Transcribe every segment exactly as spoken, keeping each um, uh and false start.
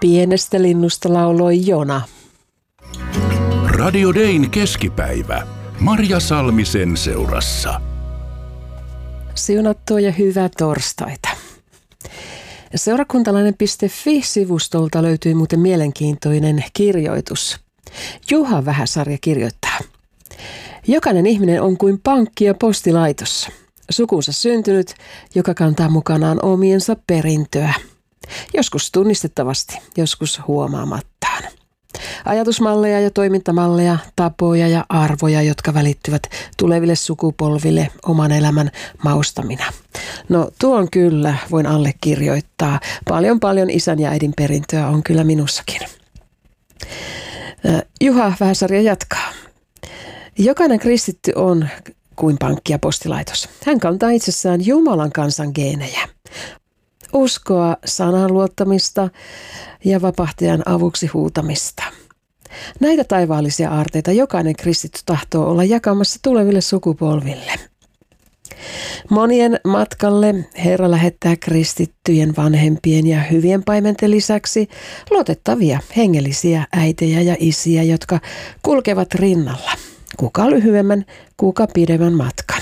Pienestä linnusta lauloi Jona. Radio Dayn keskipäivä. Marja Salmisen seurassa. Siunattua ja hyvää torstaita. Seurakuntalainen piste fi-sivustolta löytyy muuten mielenkiintoinen kirjoitus. Juha Vähäsarja kirjoittaa. Jokainen ihminen on kuin pankki ja postilaitos. Sukunsa syntynyt, joka kantaa mukanaan omiensa perintöä. Joskus tunnistettavasti, joskus huomaamattaan. Ajatusmalleja ja toimintamalleja, tapoja ja arvoja, jotka välittyvät tuleville sukupolville oman elämän maustamina. No tuon kyllä voin allekirjoittaa. Paljon paljon isän ja äidin perintöä on kyllä minussakin. Juha Vähäsarja jatkaa. Jokainen kristitty on kuin pankki ja postilaitos. Hän kantaa itsessään Jumalan kansan geenejä. Uskoa, sanan luottamista ja vapahtajan avuksi huutamista. Näitä taivaallisia aarteita jokainen kristitty tahtoo olla jakamassa tuleville sukupolville. Monien matkalle Herra lähettää kristittyjen vanhempien ja hyvien paimenten lisäksi luotettavia hengellisiä äitejä ja isiä, jotka kulkevat rinnalla. Kuka lyhyemmän, kuka pidemmän matkan.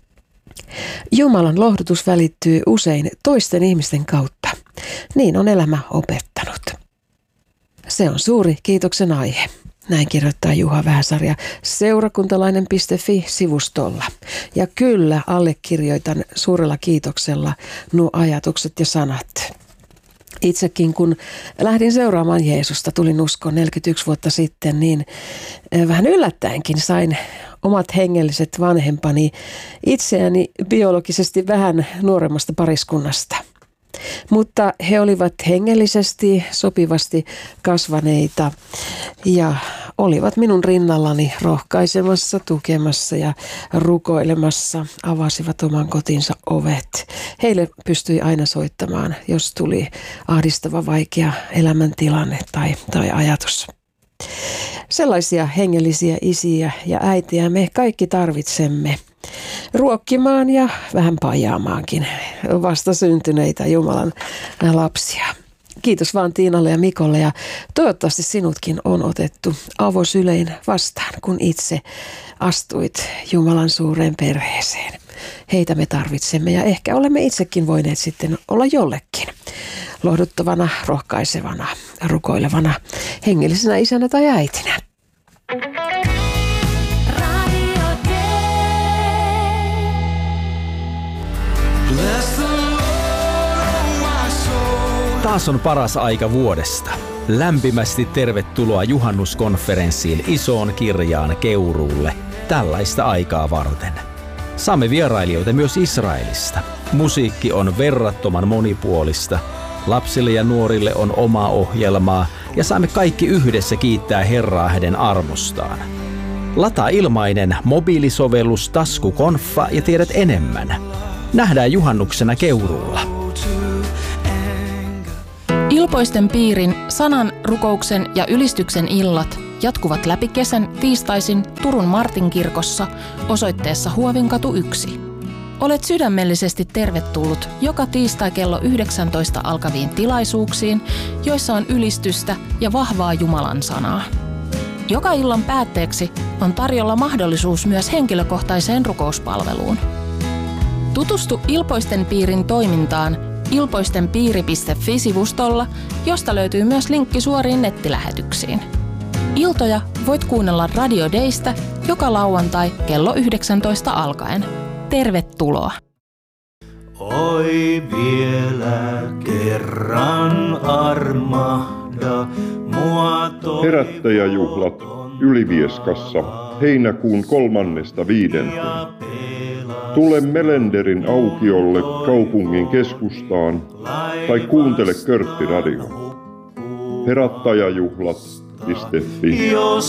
Jumalan lohdutus välittyy usein toisten ihmisten kautta. Niin on elämä opettanut. Se on suuri kiitoksen aihe. Näin kirjoittaa Juha Vähäsarja seurakuntalainen piste fi-sivustolla. Ja kyllä allekirjoitan suurella kiitoksella nuo ajatukset ja sanat. Itsekin kun lähdin seuraamaan Jeesusta, tulin uskoon neljäkymmentäyksi vuotta sitten, niin vähän yllättäenkin sain omat hengelliset vanhempani itseäni biologisesti vähän nuoremmasta pariskunnasta. Mutta he olivat hengellisesti sopivasti kasvaneita ja olivat minun rinnallani rohkaisemassa, tukemassa ja rukoilemassa, avasivat oman kotinsa ovet. Heille pystyi aina soittamaan, jos tuli ahdistava, vaikea elämäntilanne tai, tai ajatus. Sellaisia hengellisiä isiä ja äitejä me kaikki tarvitsemme ruokkimaan ja vähän pajaamaankin vasta syntyneitä Jumalan lapsia. Kiitos vaan Tiinalle ja Mikolle ja toivottavasti sinutkin on otettu avosylein vastaan, kun itse astuit Jumalan suureen perheeseen. Heitä me tarvitsemme ja ehkä olemme itsekin voineet sitten olla jollekin lohduttavana, rohkaisevana, rukoilevana, hengellisenä isänä tai äitinä. Taas on paras aika vuodesta. Lämpimästi tervetuloa juhannuskonferenssiin Isoon Kirjaan Keuruulle tällaista aikaa varten. Saamme vierailijoita myös Israelista. Musiikki on verrattoman monipuolista. Lapsille ja nuorille on omaa ohjelmaa ja saamme kaikki yhdessä kiittää Herraa hänen armostaan. Lataa ilmainen mobiilisovellus Taskukonfa ja tiedät enemmän. Nähdään juhannuksena Keuruulla. Ilpoisten piirin, sanan, rukouksen ja ylistyksen illat jatkuvat läpi kesän tiistaisin Turun Martinkirkossa osoitteessa Huovinkatu yksi. Olet sydämellisesti tervetullut joka tiistai kello yhdeksäntoista alkaviin tilaisuuksiin, joissa on ylistystä ja vahvaa Jumalan sanaa. Joka illan päätteeksi on tarjolla mahdollisuus myös henkilökohtaiseen rukouspalveluun. Tutustu Ilpoisten piirin toimintaan ilpoistenpiiri piste fi-sivustolla, josta löytyy myös linkki suoriin nettilähetyksiin. Iltoja voit kuunnella Radio Daystä joka lauantai kello yhdeksäntoista alkaen. Tervetuloa! Oi vielä kerran armahda mua toi. Herättäjäjuhlat Ylivieskassa heinäkuun kolmannesta viidenteen. Tule Melenderin aukiolle kaupungin keskustaan tai kuuntele Körtti Radio. Herättäjäjuhlat piste fi.